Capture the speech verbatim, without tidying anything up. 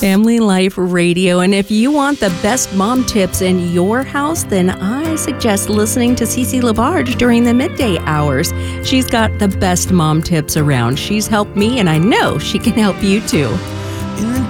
Family Life Radio. And if you want the best mom tips in your house, then I suggest listening to Cece Labarge during the midday hours. She's got the best mom tips around. She's helped me, and I know she can help you too. In the